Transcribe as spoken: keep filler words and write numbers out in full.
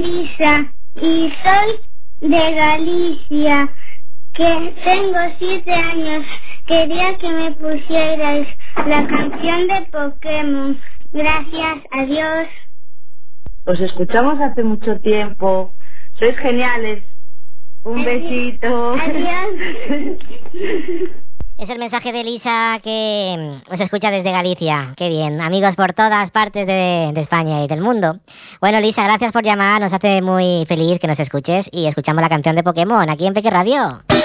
Elisa y soy de Galicia, que tengo siete años. Quería que me pusierais la canción de Pokémon. Gracias, adiós. Os escuchamos hace mucho tiempo. Sois geniales. Un besito. Adiós. Es el mensaje de Elisa, que os escucha desde Galicia. Qué bien, amigos por todas partes de, de España y del mundo. Bueno, Elisa, gracias por llamar, nos hace muy feliz que nos escuches y escuchamos la canción de Pokémon aquí en Peque Radio.